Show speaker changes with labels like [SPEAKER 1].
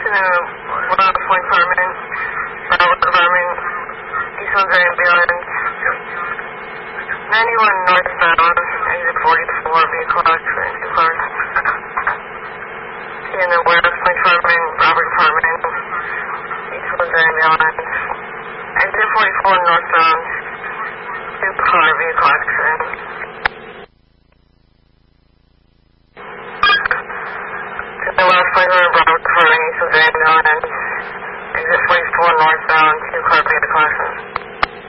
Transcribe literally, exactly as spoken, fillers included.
[SPEAKER 1] to the West Point Farming, Broward Farming, Eastland Ambulance, ninety-one northbound, exit forty-four, vehicle accident, two cars. In the West Point Farming, Broward Farming, Eastland Ambulance, exit forty-four northbound, two car vehicle accident. To the West Point Farming, Broward Farming, Eastland Ambulance, exit forty-four northbound, two car vehicle accident.